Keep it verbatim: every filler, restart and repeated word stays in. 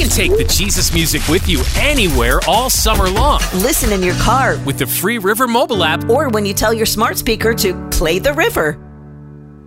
can take the Jesus music with you anywhere all summer long. Listen in your car with the free River mobile app, or when you tell your smart speaker to play the river.